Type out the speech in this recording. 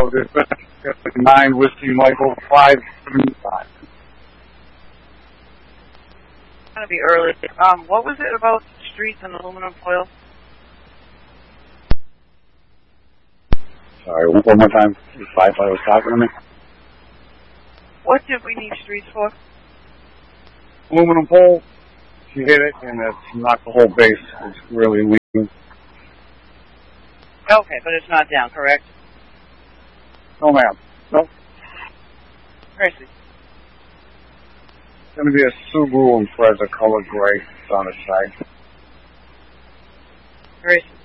So there's been 9 Whiskey Michael 575. It's going to be early. What was it about streets and aluminum foil? Sorry, one more time. The Firefly was talking to me. What did we need streets for? Aluminum pole. She hit it and it's knocked the whole base. It's really leaning. Okay, but it's not down, correct? No, ma'am. Nope. Tracy. It's going to be a Subaru Impreza color gray. It's on its side. Tracy.